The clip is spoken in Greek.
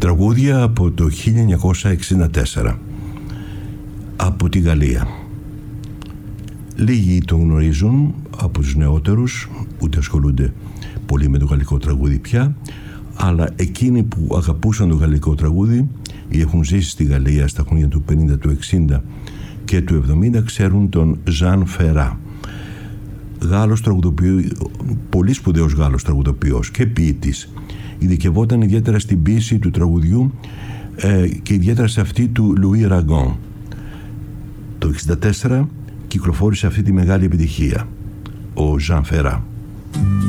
Τραγούδια από το 1964 από τη Γαλλία. Λίγοι τον γνωρίζουν από τους νεότερους, ούτε ασχολούνται πολύ με το γαλλικό τραγούδι πια, αλλά εκείνοι που αγαπούσαν το γαλλικό τραγούδι ή έχουν ζήσει στη Γαλλία στα χρόνια του 50, του 60 και του 70 ξέρουν τον Ζαν Φερά. Γάλλος τραγουδοποιός, πολύ σπουδαίος Γάλλος τραγουδοποιός και ποιητής. Ειδικευόταν ιδιαίτερα στην ποίηση του τραγουδιού και ιδιαίτερα σε αυτή του Λουί Ραγκόν. Το 1964 κυκλοφόρησε αυτή τη μεγάλη επιτυχία, ο Ζαν Φερά.